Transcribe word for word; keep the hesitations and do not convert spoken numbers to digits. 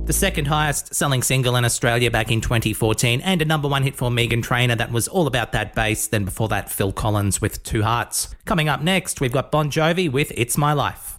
the second highest selling single in Australia back in twenty fourteen, and a number one hit for Meghan Trainor. That was All About That Bass. Then before that, Phil Collins with Two Hearts. Coming up next, we've got Bon Jovi with It's My Life.